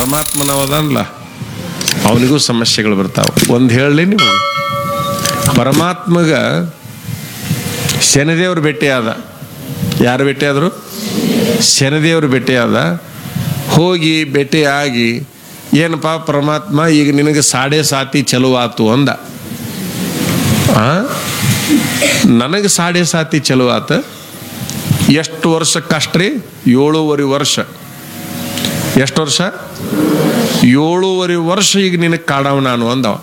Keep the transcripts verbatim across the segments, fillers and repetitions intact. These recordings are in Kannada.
ಪರಮಾತ್ಮನವದಲ್ಲ ಅವನಿಗೂ ಸಮಸ್ಯೆಗಳು ಬರ್ತಾವೆ. ಒಂದು ಹೇಳಲಿ ನೀವು, ಪರಮಾತ್ಮಗ ಶನಿದೇವ್ರು ಭೇಟಿಯಾದ. ಯಾರು ಭೇಟಿಯಾದರು? ಶನಿದೇವ್ರು ಭೇಟಿಯಾದ. ಹೋಗಿ ಭೇಟಿಯಾಗಿ, ಏನಪ್ಪ ಪರಮಾತ್ಮ, ಈಗ ನಿನಗೆ ಸಾಡೆ ಸಾತಿ ಚಲೋ ಆತು ಅಂದ. ಆ ನನಗೆ ಸಾಡೆ ಸಾತಿ ಚಲೋ ಆತ. ಎಷ್ಟು ವರ್ಷ ಕಷ್ಟ ರೀ? ಏಳೂವರೆ ವರ್ಷ. ಎಷ್ಟು ವರ್ಷ? ಏಳೂವರೆ ವರ್ಷ ಈಗ ನಿನಗೆ ಕಾಡವ ನಾನು ಅಂದವ.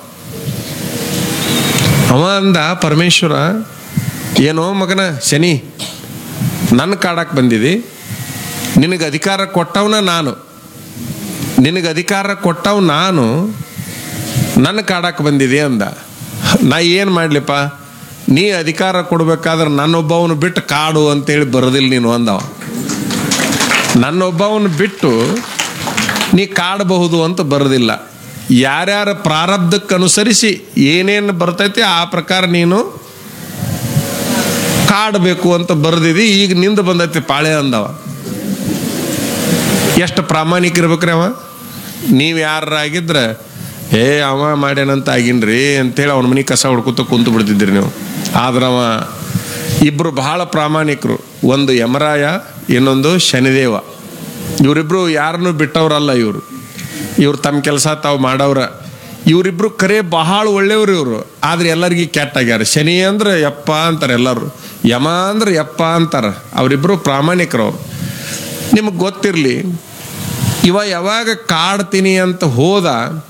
ಅವ ಅಂದ ಪರಮೇಶ್ವರ, ಏನೋ ಮಗನ ಶನಿ, ನನ್ನ ಕಾಡಕ್ಕೆ ಬಂದಿದಿ, ನಿನಗೆ ಅಧಿಕಾರ ಕೊಟ್ಟವನ ನಾನು, ನಿನಗೆ ಅಧಿಕಾರ ಕೊಟ್ಟವ್ ನಾನು, ನನ್ನ ಕಾಡಕ್ಕೆ ಬಂದಿದೆ ಅಂದ. ನಾ ಏನು ಮಾಡಲಿಪ್ಪ, ನೀ ಅಧಿಕಾರ ಕೊಡ್ಬೇಕಾದ್ರೆ ನನ್ನೊಬ್ಬವನು ಬಿಟ್ಟು ಕಾಡು ಅಂತೇಳಿ ಬರೋದಿಲ್ಲ ನೀನು ಅಂದವ. ನನ್ನೊಬ್ಬವನು ಬಿಟ್ಟು ನೀ ಕಾಡಬಹುದು ಅಂತ ಬರೋದಿಲ್ಲ. ಯಾರ್ಯಾರ ಪ್ರಾರಬ್ಧಕ್ಕೆ ಅನುಸರಿಸಿ ಏನೇನು ಬರ್ತೈತಿ ಆ ಪ್ರಕಾರ ನೀನು ಕಾಡಬೇಕು ಅಂತ ಬರೆದಿದಿ. ಈಗ ನಿಂದ ಬಂದೈತಿ ಪಾಳೆ ಅಂದವ. ಎಷ್ಟು ಪ್ರಾಮಾಣಿಕ ಇರ್ಬೇಕ್ರಿ ಅವ. ನೀವು ಯಾರಾಗಿದ್ರೆ, ಏ ಅವ ಮಾಡ್ಯಾನಂತ ಆಗಿನ್ರಿ ಅಂತೇಳಿ ಅವನ ಮನೆ ಕಸ ಹೊಡ್ಕೊತ ಕುಂತು ಬಿಡ್ತಿದ್ರಿ ನೀವು. ಆದ್ರೆ ಅವ ಇಬ್ಬರು ಬಹಳ ಪ್ರಾಮಾಣಿಕರು. ಒಂದು ಯಮರಾಯ, ಇನ್ನೊಂದು ಶನಿದೇವ. ಇವರಿಬ್ರು ಯಾರನ್ನೂ ಬಿಟ್ಟವ್ರಲ್ಲ. ಇವರು ಇವ್ರು ತಮ್ಮ ಕೆಲಸ ತಾವು ಮಾಡವ್ರ. ಇವರಿಬ್ರು ಕರೆ ಬಹಳ ಒಳ್ಳೆಯವರು ಇವರು. ಆದ್ರೆ ಎಲ್ಲರಿಗೂ ಕೆಟ್ಟಾಗ್ಯಾರ. ಶನಿ ಅಂದ್ರೆ ಯಪ್ಪ ಅಂತಾರೆ ಎಲ್ಲರೂ, ಯಮ ಅಂದ್ರೆ ಯಪ್ಪ ಅಂತಾರೆ. ಅವರಿಬ್ರು ಪ್ರಾಮಾಣಿಕರು ಅವರು. ನಿಮಗೆ ಗೊತ್ತಿರಲಿ, ಇವ ಯಾವಾಗ ಕಾಡ್ತೀನಿ ಅಂತ ಹೋದ,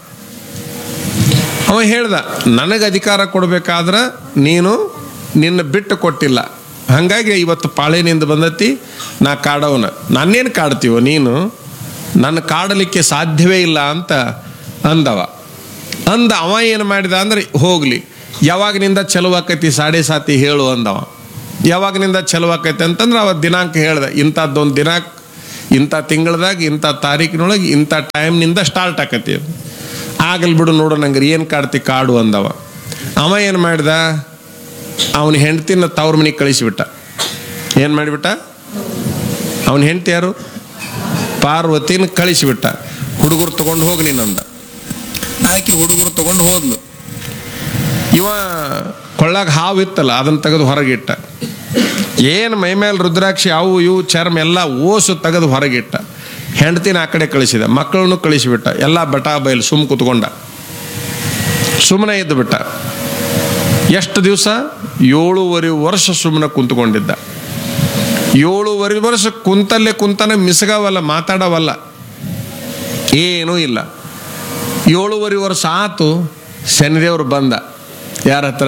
ಅವ ಹೇಳ್ದ, ನನಗೆ ಅಧಿಕಾರ ಕೊಡ್ಬೇಕಾದ್ರೆ ನೀನು ನಿನ್ನ ಬಿಟ್ಟು ಕೊಟ್ಟಿಲ್ಲ, ಹಾಗಾಗಿ ಇವತ್ತು ಪಾಳೆನಿಂದ ಬಂದತಿ, ನಾ ಕಾಡವನ. ನಾನೇನು ಕಾಡ್ತೀವೋ ನೀನು, ನನ್ನ ಕಾಡಲಿಕ್ಕೆ ಸಾಧ್ಯವೇ ಇಲ್ಲ ಅಂತ ಅಂದವ. ಅಂದ ಅವ ಏನು ಮಾಡಿದ ಅಂದ್ರೆ, ಹೋಗ್ಲಿ, ಯಾವಾಗಿನಿಂದ ಚಲೋ ಆಕೈತಿ ಸಾಡೆ ಸಾತಿ ಹೇಳು ಅಂದವ. ಯಾವಾಗಿನಿಂದ ಚಲೋ ಆಕೈತಿ ಅಂತಂದ್ರೆ ಅವ ದಿನಾಂಕ ಹೇಳ್ದ, ಇಂಥದ್ದೊಂದು ದಿನಾಂಕ, ಇಂಥ ತಿಂಗಳದಾಗ ಇಂಥ ತಾರೀಕಿನೊಳಗೆ ಇಂಥ ಟೈಮ್ನಿಂದ ಸ್ಟಾರ್ಟ್ ಆಕತಿ. ಆಗಲ್ ಬಿಡು ನೋಡು, ನಂಗೆ ಏನು ಕಾಡ್ತಿ ಕಾಡು ಅಂದವ. ಅವ ಏನು ಮಾಡ್ದ, ಅವನ ಹೆಂಡ್ತಿನ ತವ್ರ ಮನೆಗೆ ಕಳಿಸಿಬಿಟ್ಟ. ಏನು ಮಾಡಿಬಿಟ್ಟ? ಅವನ ಹೆಂಡ್ತಿ ಯಾರು? ಪಾರ್ವತಿನ ಕಳಿಸಿಬಿಟ್ಟ. ಹುಡುಗರು ತಗೊಂಡು ಹೋಗಿ ನೀನಂದ. ಆಕೆ ಹುಡುಗರು ತಗೊಂಡು ಹೋದ್ಲು. ಇವ ಕೊಳ್ಳಾಗ ಹಾವು ಇತ್ತಲ್ಲ, ಅದನ್ನು ತೆಗೆದು ಹೊರಗಿಟ್ಟ. ಏನು ಮೈ ಮೇಲೆ ರುದ್ರಾಕ್ಷಿ ಅವು ಇವು ಚರ್ಮ ಎಲ್ಲ ಓಸು ತೆಗೆದು ಹೊರಗಿಟ್ಟ. ಹೆಂಡ್ತಿನ ಆ ಕಡೆ ಕಳಿಸಿದ, ಮಕ್ಕಳನ್ನು ಕಳಿಸಿಬಿಟ್ಟ. ಎಲ್ಲ ಬಟಾ ಬಯಲು ಸುಮ್ಮ ಕುತ್ಕೊಂಡ, ಸುಮ್ಮನೆ ಇದ್ದು ಬಿಟ್ಟ. ಎಷ್ಟು ದಿವಸ? ಏಳೂವರೆ ವರ್ಷ ಸುಮ್ಮನೆ ಕುಂತ್ಕೊಂಡಿದ್ದ. ಏಳೂವರೆ ವರ್ಷ ಕುಂತಲ್ಲೇ ಕುಂತಾನೆ, ಮಿಸಗವಲ್ಲ, ಮಾತಾಡವಲ್ಲ, ಏನೂ ಇಲ್ಲ. ಏಳೂವರೆ ವರ್ಷ ಆತು. ಶನಿದೇವರು ಬಂದ. ಯಾರ ಹತ್ರ?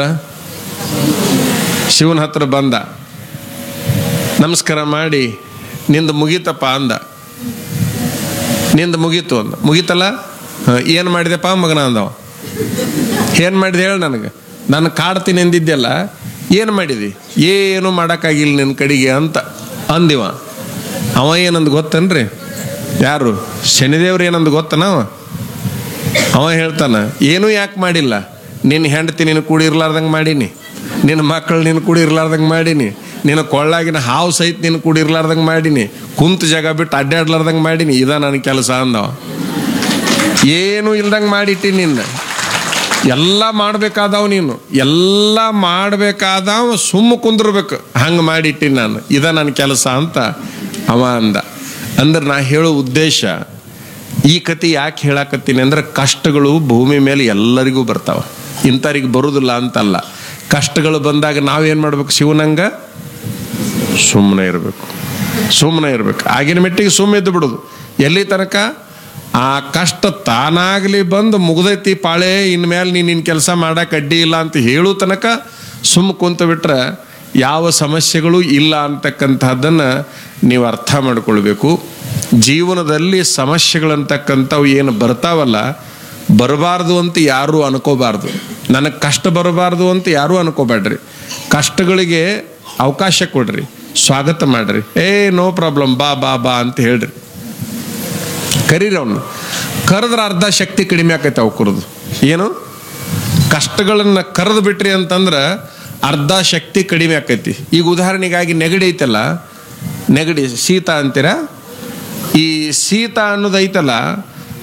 ಶಿವನ ಹತ್ರ ಬಂದ. ನಮಸ್ಕಾರ ಮಾಡಿ, ನಿಂದ ಮುಗೀತಪ್ಪ ಅಂದ. ನಿಂದ ಮುಗೀತು ಅಂದ. ಮುಗೀತಲ್ಲ? ಏನು ಮಾಡಿದೆಪ್ಪ ಮಗನ ಅಂದವ. ಏನು ಮಾಡಿದೆ ಹೇಳು ನನಗೆ, ನಾನು ಕಾಡ್ತೀನಿ ಎಂದಿದ್ದೆಲ್ಲ, ಏನು ಮಾಡಿದಿ? ಏನು ಮಾಡೋಕ್ಕಾಗಿಲ್ಲ ನಿನ್ನ ಕಡೆಗೆ ಅಂತ ಅಂದಿವ. ಅವ ಏನಂದು ಗೊತ್ತನ್ರಿ? ಯಾರು? ಶನಿದೇವ್ರು ಏನಂದು ಗೊತ್ತನವ? ಅವ ಹೇಳ್ತಾನ, ಏನೂ ಯಾಕೆ ಮಾಡಿಲ್ಲ, ನಿನ್ನ ಹೆಂಡತಿ ನೀನು ಕೂಡಿ ಇರ್ಲಾರ್ದಂಗೆ ಮಾಡೀನಿ, ನಿನ್ನ ಮಕ್ಕಳು ನೀನು ಕೂಡಿ ಇರ್ಲಾರ್ದಂಗೆ ಮಾಡೀನಿ, ನಿನ್ನ ಕೊಳ್ಳಾಗಿನ ಹಾವು ಸಹಿತ ನೀನು ಕೂಡಿ ಇರ್ಲಾರ್ದಂಗೆ ಮಾಡೀನಿ, ಕುಂತ ಜಾಗ ಬಿಟ್ಟು ಅಡ್ಡಾಡ್ಲಾರ್ದಂಗೆ ಮಾಡೀನಿ, ಇದ ನನ್ನ ಕೆಲಸ ಅಂದವ. ಏನೂ ಇಲ್ದಂಗೆ ಮಾಡಿಟ್ಟಿ ನಿನ್ನ. ಎಲ್ಲ ಮಾಡಬೇಕಾದವ ನೀನು, ಎಲ್ಲ ಮಾಡಬೇಕಾದವ ಸುಮ್ಮ ಕುಂದಿರ್ಬೇಕು, ಹಂಗೆ ಮಾಡಿಟ್ಟಿ ನಾನು, ಇದ ನನ್ನ ಕೆಲಸ ಅಂತ ಅವ ಅಂದ. ಅಂದ್ರೆ ನಾ ಹೇಳೋ ಉದ್ದೇಶ, ಈ ಕತೆ ಯಾಕೆ ಹೇಳಾಕತ್ತೀನಿ ಅಂದ್ರೆ, ಕಷ್ಟಗಳು ಭೂಮಿ ಮೇಲೆ ಎಲ್ಲರಿಗೂ ಬರ್ತಾವ, ಇಂಥವ್ರಿಗೆ ಬರುವುದಿಲ್ಲ ಅಂತಲ್ಲ. ಕಷ್ಟಗಳು ಬಂದಾಗ ನಾವೇನು ಮಾಡ್ಬೇಕು? ಶಿವನಂಗ ಸುಮ್ಮನೆ ಇರಬೇಕು, ಸುಮ್ಮನೆ ಇರಬೇಕು. ಆಗಿನ ಮೆಟ್ಟಿಗೆ ಸುಮ್ಮನೆ ಇದ್ದು ಬಿಡೋದು. ಎಲ್ಲಿ ತನಕ? ಆ ಕಷ್ಟ ತಾನಾಗಲಿ ಬಂದು ಮುಗ್ದೈತಿ ಪಾಳೆ, ಇನ್ಮೇಲೆ ನೀನು ನಿನ್ನ ಕೆಲಸ ಮಾಡಕ್ಕೆ ಅಡ್ಡಿ ಇಲ್ಲ ಅಂತ ಹೇಳೋ ತನಕ ಸುಮ್ಮ ಕುಂತು ಬಿಟ್ರೆ ಯಾವ ಸಮಸ್ಯೆಗಳು ಇಲ್ಲ ಅಂತಕ್ಕಂಥದ್ದನ್ನು ನೀವು ಅರ್ಥ ಮಾಡ್ಕೊಳ್ಬೇಕು. ಜೀವನದಲ್ಲಿ ಸಮಸ್ಯೆಗಳಂತಕ್ಕಂಥವು ಏನು ಬರ್ತಾವಲ್ಲ, ಬರಬಾರ್ದು ಅಂತ ಯಾರೂ ಅನ್ಕೋಬಾರ್ದು. ನನಗೆ ಕಷ್ಟ ಬರಬಾರ್ದು ಅಂತ ಯಾರೂ ಅನ್ಕೋಬೇಡ್ರಿ. ಕಷ್ಟಗಳಿಗೆ ಅವಕಾಶ ಕೊಡ್ರಿ, ಸ್ವಾಗತ ಮಾಡ್ರಿ. ಏ ನೋ ಪ್ರಾಬ್ಲಮ್, ಬಾ ಬಾ ಬಾ ಅಂತ ಹೇಳ್ರಿ, ಕರೀರಿ ಅವನು. ಕರೆದ್ರೆ ಅರ್ಧ ಶಕ್ತಿ ಕಡಿಮೆ ಆಕೈತೆ ಅವು ಕುರಿದು. ಏನು? ಕಷ್ಟಗಳನ್ನು ಕರೆದು ಬಿಟ್ರಿ ಅಂತಂದ್ರೆ ಅರ್ಧ ಶಕ್ತಿ ಕಡಿಮೆ ಆಕೈತಿ. ಈಗ ಉದಾಹರಣೆಗಾಗಿ ನೆಗಡಿ ಐತಲ್ಲ, ನೆಗಡಿ ಶೀತ ಅಂತೀರ, ಈ ಶೀತ ಅನ್ನೋದು ಐತಲ್ಲ,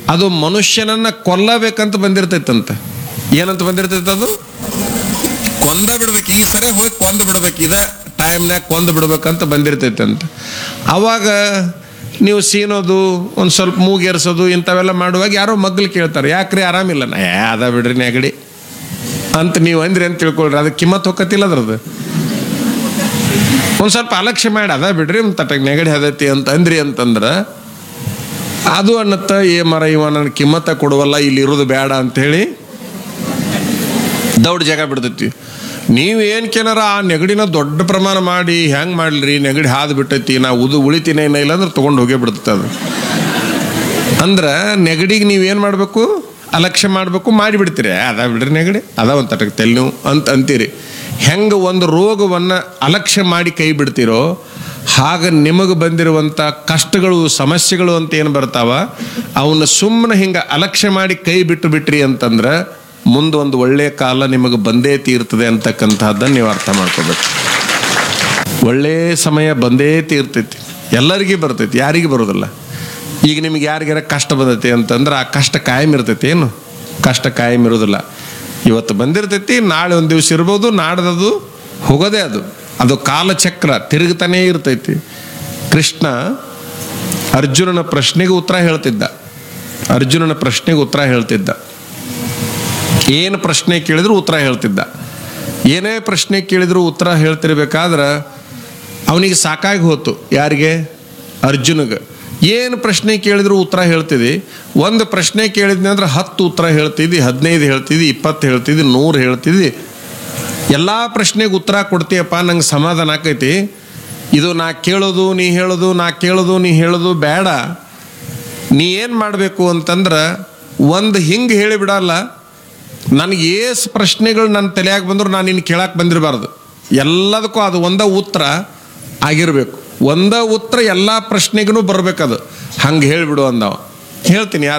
ಅದು ಮನುಷ್ಯನನ್ನ ಕೊಲ್ಲಬೇಕಂತ ಬಂದಿರ್ತೈತಂತ. ಏನಂತ ಬಂದಿರ್ತೈತೆ ಅದು? ಕೊಂದ ಬಿಡ್ಬೇಕು, ಈ ಸರಿ ಹೋಗಿ ಕೊಂದು ಬಿಡ್ಬೇಕು, ಇದ ಟೈಮ್ನಾಗ ಕೊಂದು ಬಿಡ್ಬೇಕಂತ ಬಂದಿರ್ತೈತಂತ. ಅವಾಗ ನೀವು ಸೀನೋದು, ಒಂದು ಸ್ವಲ್ಪ ಮೂಗೇರಿಸೋದು ಇಂಥವೆಲ್ಲ ಮಾಡುವಾಗ ಯಾರೋ ಮಗ್ಲು ಕೇಳ್ತಾರೆ, ಯಾಕ್ರಿ ಆರಾಮಿಲ್ಲ? ನಾ ಏ ಅದ ಬಿಡ್ರಿ ನೆಗಡಿ ಅಂತ ನೀವು ಅಂದ್ರಿ ಅಂತ ತಿಳ್ಕೊಳ್ರಿ, ಅದಕ್ಕೆ ಕಿಮ್ಮತ್ ಹೋಗತ್ತಿಲ್ಲ ಅದ್ರದ್ದು. ಒಂದು ಸ್ವಲ್ಪ ಅಲಕ್ಷ್ಯ ಮಾಡಿ ಅದ ಬಿಡ್ರಿ ತಟಕ್ ನೆಗಡಿ ಹದತಿ ಅಂತ ಅಂದ್ರಿ ಅಂತಂದ್ರೆ ಅದು ಅನ್ನತ್ತ, ಏ ಮರ ಇವ ನನ್ನ ಕಿಮ್ಮತ್ತ ಕೊಡುವಲ್ಲ, ಇಲ್ಲಿ ಇರೋದು ಬೇಡ ಅಂಥೇಳಿ ದೌಡ್ ಜಾಗ ಬಿಡ್ತೈತಿ. ನೀವು ಏನಕ್ಕೇನಾರ ಆ ನೆಗಡಿನ ದೊಡ್ಡ ಪ್ರಮಾಣ ಮಾಡಿ ಹೆಂಗೆ ಮಾಡ್ಲಿ, ನೆಗಡಿ ಹಾದು ಬಿಟ್ಟೈತಿ, ನಾ ಉದು ಉಳಿತೀನಿ ಏನೋ ಇಲ್ಲ ಅಂದ್ರೆ ತೊಗೊಂಡು ಹೋಗೇ ಬಿಡ್ತೈತೆ ಅದು. ಅಂದ್ರೆ ನೆಗಡಿಗೆ ನೀವೇನು ಮಾಡಬೇಕು? ಅಲಕ್ಷ್ಯ ಮಾಡಬೇಕು, ಮಾಡಿಬಿಡ್ತೀರಿ. ಅದ ಬಿಡ್ರಿ ನೆಗಡಿ, ಅದ ಒಂದು ತಟಕ್ ತೆಲ್ ನೀವು ಅಂತ ಅಂತೀರಿ. ಹೆಂಗೆ ಒಂದು ರೋಗವನ್ನು ಅಲಕ್ಷ್ಯ ಮಾಡಿ ಕೈ ಬಿಡ್ತೀರೋ ಹಾಗೆ ನಿಮಗೆ ಬಂದಿರುವಂಥ ಕಷ್ಟಗಳು, ಸಮಸ್ಯೆಗಳು ಅಂತ ಏನು ಬರ್ತಾವ ಅವನ್ನ ಸುಮ್ಮನೆ ಹಿಂಗೆ ಅಲಕ್ಷ್ಯ ಮಾಡಿ ಕೈ ಬಿಟ್ಟು ಬಿಟ್ರಿ ಅಂತಂದ್ರೆ ಮುಂದೊಂದು ಒಳ್ಳೆಯ ಕಾಲ ನಿಮಗೆ ಬಂದೇ ತೀರ್ತದೆ ಅಂತಕ್ಕಂಥದ್ದನ್ನು ನೀವು ಅರ್ಥ ಮಾಡ್ಕೋಬೇಕು. ಒಳ್ಳೆಯ ಸಮಯ ಬಂದೇ ತೀರ್ತೈತಿ, ಎಲ್ಲರಿಗೂ ಬರ್ತೈತಿ, ಯಾರಿಗೂ ಬರೋದಿಲ್ಲ. ಈಗ ನಿಮ್ಗೆ ಯಾರಿಗಾರ ಕಷ್ಟ ಬಂದೈತಿ ಅಂತಂದ್ರೆ ಆ ಕಷ್ಟ ಕಾಯಂ ಇರ್ತೈತಿ ಏನು? ಕಷ್ಟ ಕಾಯಂ ಇರೋದಿಲ್ಲ. ಇವತ್ತು ಬಂದಿರ್ತೈತಿ, ನಾಳೆ ಒಂದು ದಿವಸ ಇರ್ಬೋದು, ನಾಡ್ದದು ಹೋಗೋದೇ ಅದು. ಅದು ಕಾಲಚಕ್ರ ತಿರುಗ್ತಾನೇ ಇರ್ತೈತಿ. ಕೃಷ್ಣ ಅರ್ಜುನನ ಪ್ರಶ್ನೆಗೆ ಉತ್ತರ ಹೇಳ್ತಿದ್ದ. ಅರ್ಜುನನ ಪ್ರಶ್ನೆಗೆ ಉತ್ತರ ಹೇಳ್ತಿದ್ದ. ಏನು ಪ್ರಶ್ನೆ ಕೇಳಿದ್ರು ಉತ್ತರ ಹೇಳ್ತಿದ್ದ. ಏನೇ ಪ್ರಶ್ನೆ ಕೇಳಿದ್ರು ಉತ್ತರ ಹೇಳ್ತಿರ್ಬೇಕಾದ್ರೆ ಅವನಿಗೆ ಸಾಕಾಗಿ ಹೋತು. ಯಾರಿಗೆ? ಅರ್ಜುನಿಗೆ. ಏನು ಪ್ರಶ್ನೆ ಕೇಳಿದ್ರು ಉತ್ತರ ಹೇಳ್ತಿದ್ದಿ. ಒಂದು ಪ್ರಶ್ನೆ ಕೇಳಿದ್ನಿ ಅಂದ್ರೆ ಹತ್ತು ಉತ್ತರ ಹೇಳ್ತಿದ್ದಿ, ಹದಿನೈದು ಹೇಳ್ತಿದ್ದಿ, ಇಪ್ಪತ್ತು ಹೇಳ್ತಿದ್ದಿ, ನೂರು ಹೇಳ್ತಿದ್ದಿ. ಎಲ್ಲ ಪ್ರಶ್ನೆಗೆ ಉತ್ತರ ಕೊಡ್ತೀಯಪ್ಪ, ನಂಗೆ ಸಮಾಧಾನ ಆಕೈತಿ. ಇದು ನಾ ಕೇಳೋದು ನೀ ಹೇಳೋದು, ನಾ ಕೇಳೋದು ನೀ ಹೇಳೋದು ಬೇಡ. ನೀ ಏನು ಮಾಡಬೇಕು ಅಂತಂದ್ರೆ ಒಂದು ಹಿಂಗೆ ಹೇಳಿಬಿಡಲ್ಲ, ನನಗೆ ಏಸು ಪ್ರಶ್ನೆಗಳು ನನ್ನ ತಲೆಯಾಗಿ ಬಂದ್ರು ನಾನು ಇನ್ನು ಕೇಳಕ್ಕೆ ಬಂದಿರಬಾರ್ದು. ಎಲ್ಲದಕ್ಕೂ ಅದು ಒಂದೇ ಉತ್ತರ ಆಗಿರಬೇಕು. ಒಂದೇ ಉತ್ತರ ಎಲ್ಲ ಪ್ರಶ್ನೆಗೂ ಬರ್ಬೇಕದು. ಹಂಗೆ ಹೇಳಿಬಿಡು ಅಂದವ. ಹೇಳ್ತೀನಿ.